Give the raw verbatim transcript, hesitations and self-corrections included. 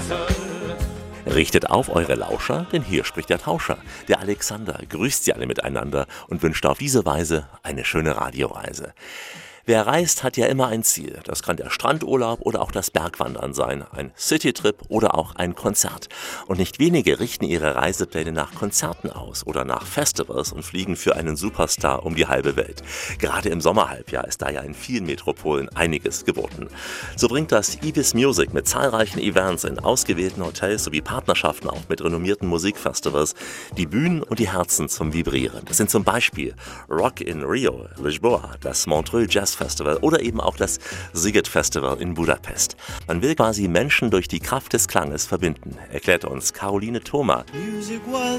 Richtet auf eure Lauscher, denn hier spricht der Tauscher. Der Alexander grüßt sie alle miteinander und wünscht auf diese Weise eine schöne Radioreise. Wer reist, hat ja immer ein Ziel. Das kann der Strandurlaub oder auch das Bergwandern sein, ein Citytrip oder auch ein Konzert. Und nicht wenige richten ihre Reisepläne nach Konzerten aus oder nach Festivals und fliegen für einen Superstar um die halbe Welt. Gerade im Sommerhalbjahr ist da ja in vielen Metropolen einiges geboten. So bringt das Ibis Music mit zahlreichen Events in ausgewählten Hotels sowie Partnerschaften auch mit renommierten Musikfestivals die Bühnen und die Herzen zum Vibrieren. Das sind zum Beispiel Rock in Rio, Lisboa, das Montreux Jazz Festival oder eben auch das Sziget Festival in Budapest. Man will quasi Menschen durch die Kraft des Klanges verbinden, erklärt uns Caroline Thoma.